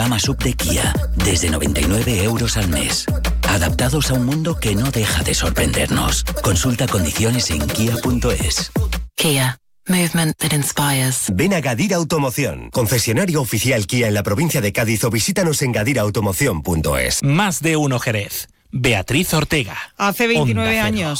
Gama sub de Kia, desde 99 € al mes. Adaptados a un mundo que no deja de sorprendernos. Consulta condiciones en kia.es. Kia. Movement that inspires. Ven a Gadira Automoción, concesionario oficial Kia en la provincia de Cádiz, o visítanos en gadirautomoción.es. Más de uno Jerez. Beatriz Ortega. Hace 29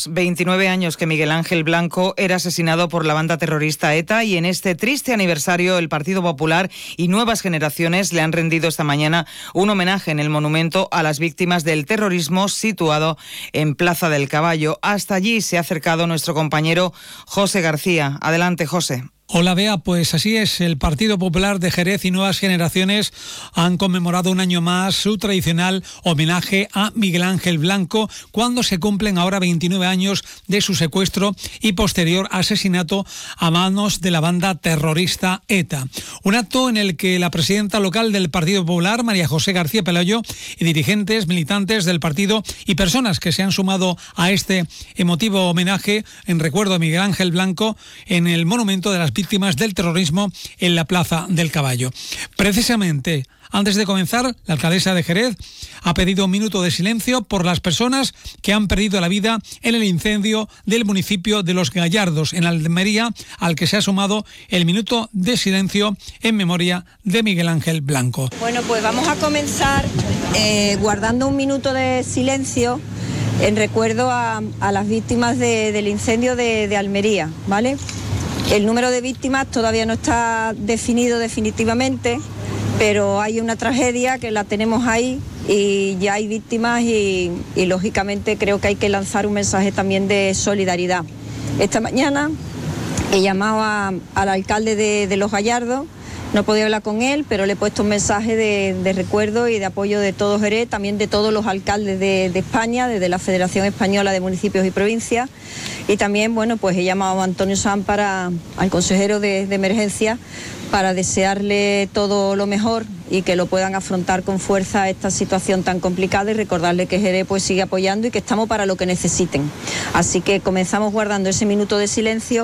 años que Miguel Ángel Blanco era asesinado por la banda terrorista ETA, y en este triste aniversario el Partido Popular y Nuevas Generaciones le han rendido esta mañana un homenaje en el monumento a las víctimas del terrorismo situado en Plaza del Caballo. Hasta allí se ha acercado nuestro compañero José García. Adelante, José. Hola Bea, pues así es, el Partido Popular de Jerez y Nuevas Generaciones han conmemorado un año más su tradicional homenaje a Miguel Ángel Blanco, cuando se cumplen ahora 29 años de su secuestro y posterior asesinato a manos de la banda terrorista ETA. Un acto en el que la presidenta local del Partido Popular, María José García Pelayo, y dirigentes, militantes del partido y personas que se han sumado a este emotivo homenaje en recuerdo a Miguel Ángel Blanco en el monumento de las víctimas del terrorismo en la Plaza del Caballo. Precisamente, antes de comenzar, la alcaldesa de Jerez ha pedido un minuto de silencio por las personas que han perdido la vida en el incendio del municipio de Los Gallardos, en Almería, al que se ha sumado el minuto de silencio en memoria de Miguel Ángel Blanco. Bueno, pues vamos a comenzar guardando un minuto de silencio en recuerdo a las víctimas del incendio de Almería, ¿vale? El número de víctimas todavía no está definido definitivamente, pero hay una tragedia que la tenemos ahí y ya hay víctimas y lógicamente creo que hay que lanzar un mensaje también de solidaridad. Esta mañana he llamado al alcalde de Los Gallardos. No he podido hablar con él, pero le he puesto un mensaje de recuerdo y de apoyo de todo Jerez, también de todos los alcaldes de España, desde la Federación Española de Municipios y Provincias. Y también, bueno, pues he llamado a Antonio Sanz, al consejero de Emergencia, para desearle todo lo mejor y que lo puedan afrontar con fuerza esta situación tan complicada, y recordarle que Jerez pues sigue apoyando y que estamos para lo que necesiten. Así que comenzamos guardando ese minuto de silencio.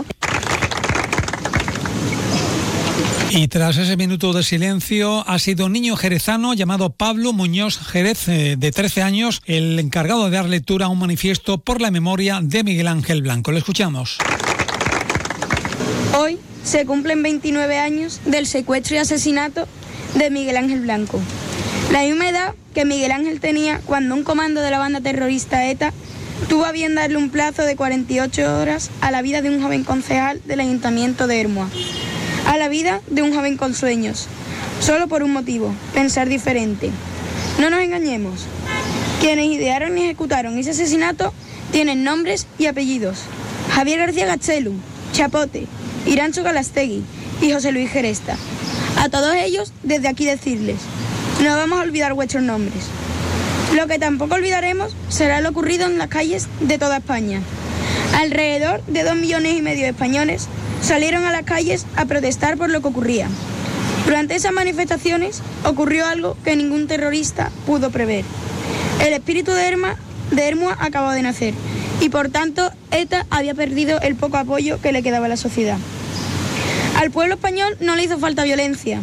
Y tras ese minuto de silencio ha sido un niño jerezano llamado Pablo Muñoz Jerez, de 13 años, el encargado de dar lectura a un manifiesto por la memoria de Miguel Ángel Blanco. Lo escuchamos. Hoy se cumplen 29 años del secuestro y asesinato de Miguel Ángel Blanco. La misma edad que Miguel Ángel tenía cuando un comando de la banda terrorista ETA tuvo a bien darle un plazo de 48 horas a la vida de un joven concejal del Ayuntamiento de Hermua. A la vida de un joven con sueños, solo por un motivo: pensar diferente. No nos engañemos, quienes idearon y ejecutaron ese asesinato tienen nombres y apellidos: Javier García Gachelu, Chapote, Irancho Galastegui y José Luis Geresta. A todos ellos, desde aquí decirles, no vamos a olvidar vuestros nombres. Lo que tampoco olvidaremos será lo ocurrido en las calles de toda España. Alrededor de 2,5 millones de españoles salieron a las calles a protestar por lo que ocurría. Durante esas manifestaciones ocurrió algo que ningún terrorista pudo prever. El espíritu de Hermua acababa de nacer y por tanto ETA había perdido el poco apoyo que le quedaba a la sociedad. Al pueblo español no le hizo falta violencia.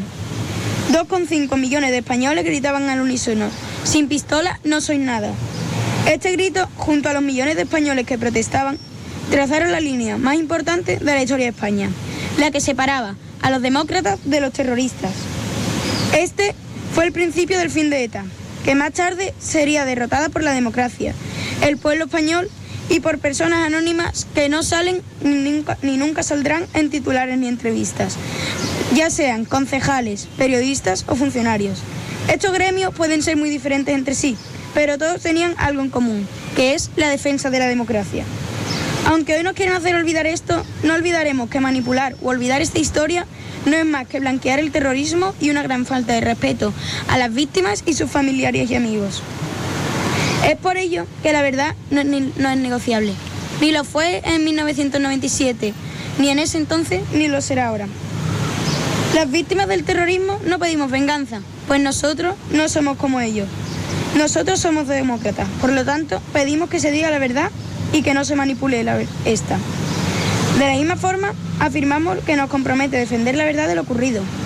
2,5 millones de españoles gritaban al unísono: sin pistola no sois nada. Este grito, junto a los millones de españoles que protestaban, trazaron la línea más importante de la historia de España, la que separaba a los demócratas de los terroristas. Este fue el principio del fin de ETA, que más tarde sería derrotada por la democracia, el pueblo español y por personas anónimas que no salen ni nunca saldrán en titulares ni entrevistas, ya sean concejales, periodistas o funcionarios. Estos gremios pueden ser muy diferentes entre sí, pero todos tenían algo en común, que es la defensa de la democracia. Aunque hoy nos quieren hacer olvidar esto, no olvidaremos que manipular o olvidar esta historia no es más que blanquear el terrorismo y una gran falta de respeto a las víctimas y sus familiares y amigos. Es por ello que la verdad no es negociable. Ni lo fue en 1997, ni en ese entonces, ni lo será ahora. Las víctimas del terrorismo no pedimos venganza, pues nosotros no somos como ellos. Nosotros somos demócratas, por lo tanto pedimos que se diga la verdad y que no se manipule esta. De la misma forma, afirmamos que nos compromete a defender la verdad de lo ocurrido,